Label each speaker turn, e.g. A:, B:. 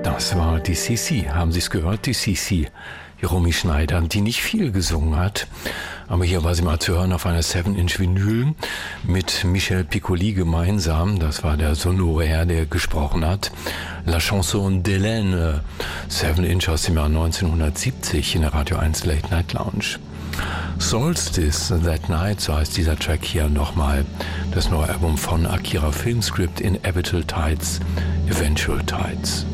A: Das war die CC, haben Sie es gehört? Die CC, die Romy Schneider, die nicht viel gesungen hat. Aber hier war sie mal zu hören auf einer 7-Inch-Vinyl mit Michel Piccoli gemeinsam. Das war der sonore Herr, der gesprochen hat. La Chanson d'Hélène, 7-Inch aus dem Jahr 1970 in der Radio 1 Late Night Lounge. Solstice That Night, so heißt dieser Track hier nochmal. Das neue Album von Akira Filmscript, Inevitable Tides, Eventual Tides.